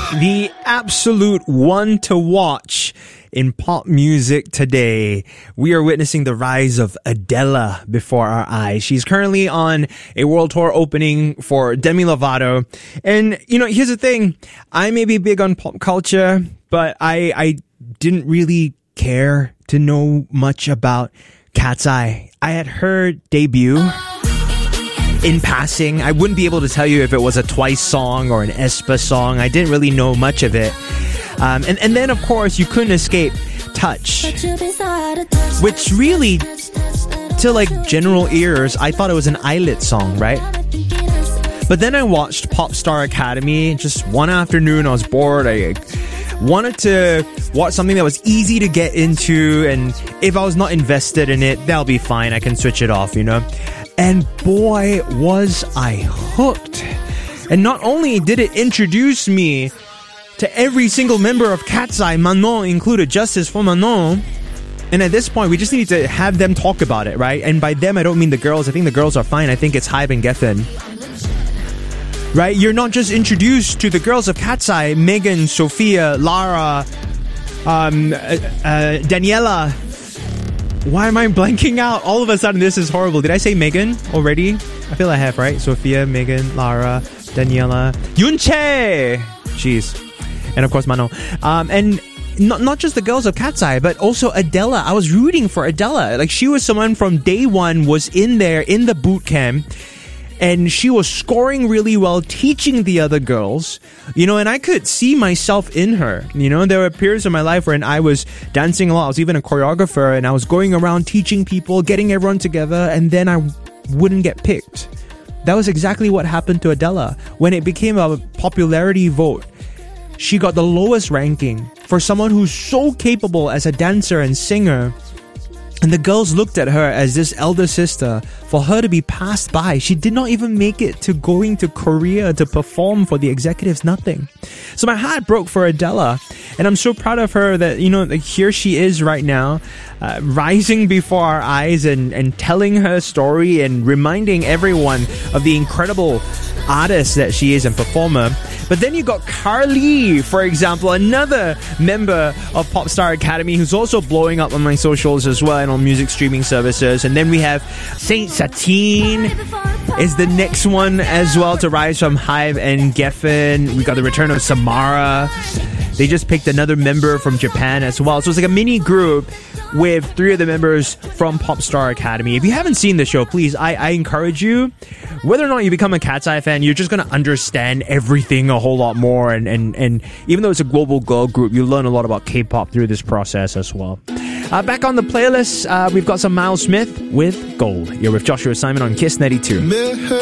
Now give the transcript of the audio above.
The absolute one to watch in pop music today. We are witnessing the rise of Adele before our eyes. She's currently on a world tour opening for Demi Lovato. And, you know, here's the thing. I may be big on pop culture, but I didn't really care to know much about Cat's Eye. I had her debut in passing. I wouldn't be able to tell you if it was a Twice song or an aespa song. I didn't really know much of it. And then, of course, you couldn't escape Touch, which really, to like general ears, I thought it was an Islet song, right? But then I watched Popstar Academy. Just one afternoon, I was bored. I wanted to watch something that was easy to get into, and if I was not invested in it, that'll be fine. I can switch it off, you know? And boy, was I hooked. And not only did it introduce me to every single member of Cat's Eye, Manon included, justice for Manon. And at this point, we just need to have them talk about it, right? And by them, I don't mean the girls. I think the girls are fine. I think it's Hybe and Geffen. Right? You're not just introduced to the girls of Cat's Eye, Megan, Sophia, Lara, Daniela. Why am I blanking out? All of a sudden, this is horrible. Did I say Megan already? I feel I have, right? Sophia, Megan, Lara, Daniela, Yunche. Jeez. And of course, Manon. And not just the girls of Cat's Eye, but also Adele. I was rooting for Adele. Like, she was someone from day one, was in there in the boot camp. And she was scoring really well, teaching the other girls, you know, and I could see myself in her. You know, there were periods of my life when I was dancing a lot. I was even a choreographer, and I was going around teaching people, getting everyone together, and then I wouldn't get picked. That was exactly what happened to Adele. When it became a popularity vote, she got the lowest ranking for someone who's so capable as a dancer and singer. And the girls looked at her as this elder sister. For her to be passed by, she did not even make it to going to Korea to perform for the executives, nothing. So my heart broke for Adele. And I'm so proud of her that, you know, like, here she is right now, rising before our eyes and telling her story and reminding everyone of the incredible artist that she is and performer. But then you got Carly, for example, another member of Popstar Academy who's also blowing up on my socials as well and on music streaming services. And then we have Saint Satine is the next one as well to rise from Hybe and Geffen. We got the return of Samara. They just picked another member from Japan as well. So it's like a mini group with 3 of the members from Popstar Academy. If you haven't seen the show, please, I encourage you, whether or not you become a Cat's Eye fan, you're just going to understand everything a whole lot more. And even though it's a global girl group, you learn a lot about K-pop through this process as well. Back on the playlist, we've got some Miles Smith with Gold. You're with Joshua Simon on Kiss 92.